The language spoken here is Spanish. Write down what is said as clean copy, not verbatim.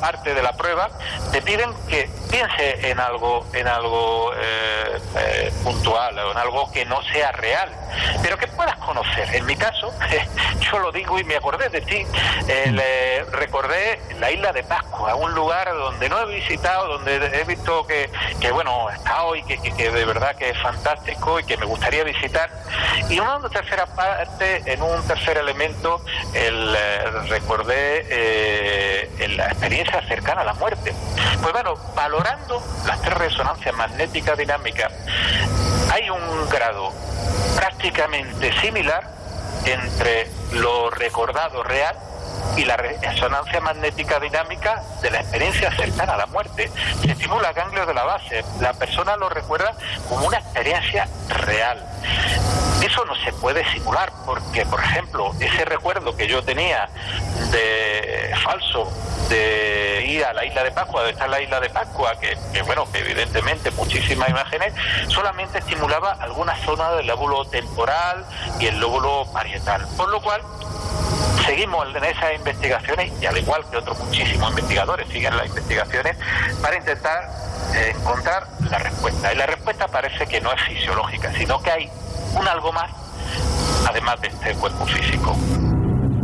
parte de la prueba, te piden que piense en algo puntual, o en algo que no sea real, pero que puedas conocer. En mi caso, yo lo digo y me acordé de ti, recordé la isla de Pascua, un lugar donde no he visitado, donde he visto que bueno, he estado y que de verdad que es fantástico y que me gustaría visitar. Y en una tercera parte, en un tercer elemento, recordé la experiencia cercana a la muerte. Pues bueno, valorando las tres resonancias magnéticas dinámicas, hay un grado prácticamente similar entre lo recordado real y la resonancia magnética dinámica de la experiencia cercana a la muerte. Se estimula ganglios de la base, la persona lo recuerda como una experiencia real. Eso no se puede simular porque, por ejemplo, ese recuerdo que yo tenía de falso de ir a la isla de Pascua, de estar en la isla de Pascua, que evidentemente muchísimas imágenes, solamente estimulaba algunas zonas del lóbulo temporal y el lóbulo parietal, por lo cual seguimos en esas investigaciones, y al igual que otros muchísimos investigadores siguen las investigaciones para intentar encontrar la respuesta. Y la respuesta parece que no es fisiológica, sino que hay un algo más, además de este cuerpo físico.